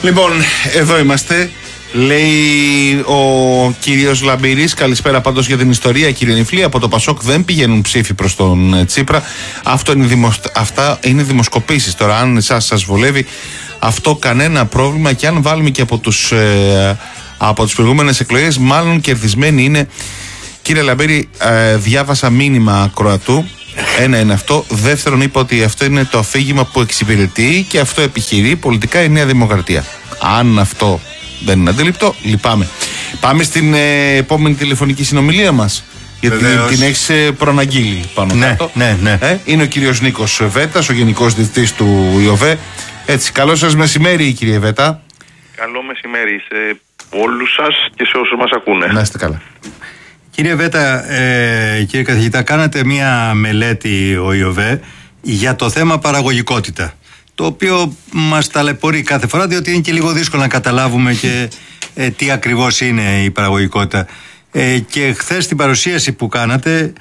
Λοιπόν, εδώ είμαστε. Λέει ο κύριος Λαμπύρης, καλησπέρα πάντως για την ιστορία, κύριε Νιφλή. Από το Πασόκ δεν πηγαίνουν ψήφοι προς τον Τσίπρα. Αυτά είναι δημοσκοπήσεις. Τώρα, αν σας βολεύει αυτό, κανένα πρόβλημα. Και αν βάλουμε και από τις προηγούμενες εκλογές, μάλλον κερδισμένοι είναι. Κύριε Λαμπύρη, διάβασα μήνυμα ακροατού. Ένα είναι αυτό. Δεύτερον, είπα ότι αυτό είναι το αφήγημα που εξυπηρετεί και αυτό επιχειρεί πολιτικά η Νέα Δημοκρατία. Αν αυτό δεν είναι αντιληπτό, λυπάμαι. Πάμε στην επόμενη τηλεφωνική συνομιλία μας. Γιατί την έχεις προαναγγείλει πάνω κάτω. Ναι. Είναι ο κύριος Νίκος Βέτας, ο Γενικός Διευθυντής του ΙΟΒΕ. Έτσι, καλό σας μεσημέρι, κύριε Βέτα. Καλό μεσημέρι σε όλους σας και σε όσους μας ακούνε. Να είστε καλά. Κύριε Βέτα, κύριε καθηγητά, κάνατε μία μελέτη ο ΙΟΒΕ για το θέμα παραγωγικότητα, το οποίο μας ταλαιπωρεί κάθε φορά, διότι είναι και λίγο δύσκολο να καταλάβουμε και τι ακριβώς είναι η παραγωγικότητα. Και χθες στην παρουσίαση που κάνατε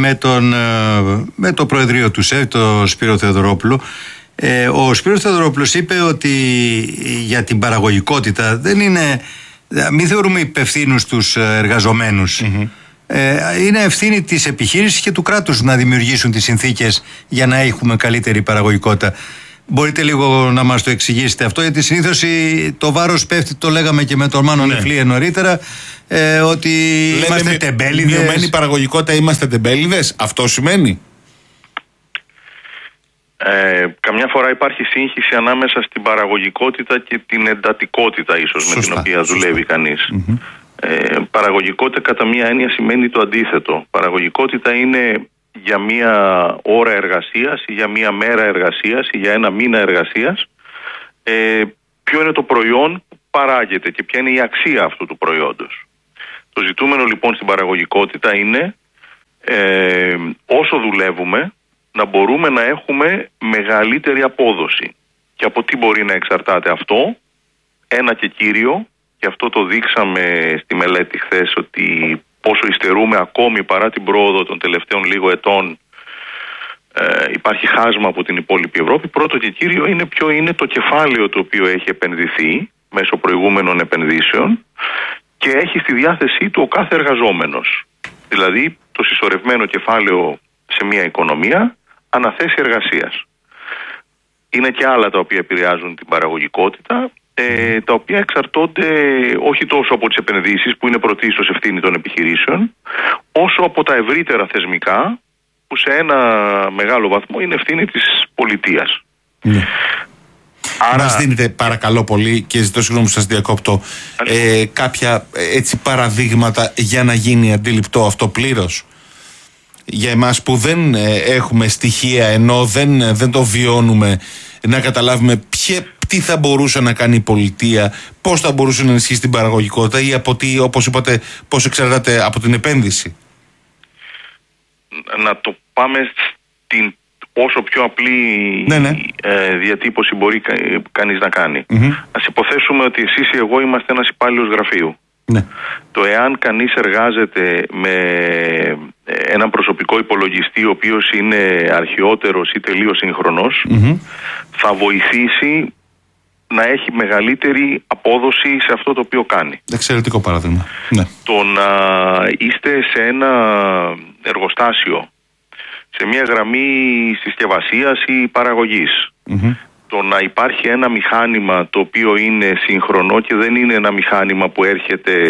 με το Προεδρείο του ΣΕΒ, το Σπύρο Θεοδωρόπουλο, ο Σπύρος Θεοδωρόπουλος είπε ότι για την παραγωγικότητα δεν είναι, μην θεωρούμε υπευθύνους τους εργαζομένους. Είναι ευθύνη της επιχείρησης και του κράτους να δημιουργήσουν τις συνθήκες για να έχουμε καλύτερη παραγωγικότητα. Μπορείτε λίγο να μας το εξηγήσετε αυτό, γιατί συνήθως το βάρος πέφτει, το λέγαμε και με τον Μάνο Νιφλή νωρίτερα, ότι είμαστε τεμπέληδες. Μειωμένη παραγωγικότητα, είμαστε τεμπέληδες, αυτό σημαίνει? Καμιά φορά υπάρχει σύγχυση ανάμεσα στην παραγωγικότητα και την εντατικότητα ίσως. Με την οποία δουλεύει κανείς. Παραγωγικότητα κατά μία έννοια σημαίνει το αντίθετο. Παραγωγικότητα είναι για μία ώρα εργασίας ή για μία μέρα εργασίας ή για ένα μήνα εργασίας, ποιο είναι το προϊόν που παράγεται και ποια είναι η αξία αυτού του προϊόντος. Το ζητούμενο λοιπόν στην παραγωγικότητα είναι όσο δουλεύουμε να μπορούμε να έχουμε μεγαλύτερη απόδοση. Και από τι μπορεί να εξαρτάται αυτό? Ένα και κύριο, και αυτό το δείξαμε στη μελέτη χθες, ότι πόσο υστερούμε ακόμη παρά την πρόοδο των τελευταίων λίγο ετών, υπάρχει χάσμα από την υπόλοιπη Ευρώπη. Πρώτο και κύριο είναι ποιο είναι το κεφάλαιο το οποίο έχει επενδυθεί μέσω προηγούμενων επενδύσεων και έχει στη διάθεσή του ο κάθε εργαζόμενος. Δηλαδή το συσσωρευμένο κεφάλαιο σε μια οικονομία αναθέσει εργασίας. Είναι και άλλα τα οποία επηρεάζουν την παραγωγικότητα, τα οποία εξαρτώνται όχι τόσο από τις επενδύσεις που είναι πρωτίστως ευθύνη των επιχειρήσεων, όσο από τα ευρύτερα θεσμικά που σε ένα μεγάλο βαθμό είναι ευθύνη της πολιτείας. Άρα μας δίνετε παρακαλώ πολύ, και ζητώ συγγνώμη που σας διακόπτω, κάποια έτσι παραδείγματα για να γίνει αντιληπτό αυτό πλήρως για εμάς που δεν έχουμε στοιχεία, ενώ δεν το βιώνουμε, να καταλάβουμε τι θα μπορούσε να κάνει η πολιτεία, πώς θα μπορούσε να ενισχύσει την παραγωγικότητα ή από τι, όπως είπατε, πώς εξαρτάται από την επένδυση? Να το πάμε στην όσο πιο απλή διατύπωση μπορεί κανείς να κάνει. Ας υποθέσουμε ότι εσείς ή εγώ είμαστε ένας υπάλληλος γραφείου. Το εάν κανείς εργάζεται με έναν προσωπικό υπολογιστή ο οποίος είναι αρχαιότερος ή τελείως σύγχρονος, θα βοηθήσει να έχει μεγαλύτερη απόδοση σε αυτό το οποίο κάνει. Εξαιρετικό παράδειγμα. Το να είστε σε ένα εργοστάσιο, σε μια γραμμή συσκευασίας ή παραγωγής, το να υπάρχει ένα μηχάνημα το οποίο είναι σύγχρονο και δεν είναι ένα μηχάνημα που έρχεται